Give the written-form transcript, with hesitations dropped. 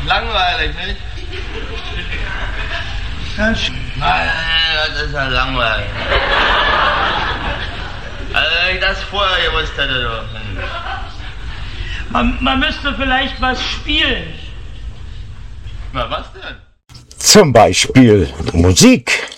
Langweilig, nicht? Nein, das ist ja langweilig. Also, wenn ich das vorher gewusst hätte, du. Man müsste vielleicht was spielen. Na, was denn? Zum Beispiel Musik.